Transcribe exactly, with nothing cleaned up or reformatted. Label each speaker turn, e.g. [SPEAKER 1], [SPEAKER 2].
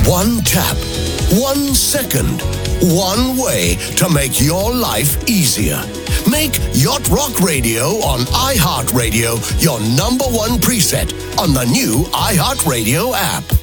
[SPEAKER 1] One tap, one second, one way to make your life easier. Make Yacht Rock Radio on iHeartRadio your number one preset on the new iHeartRadio app.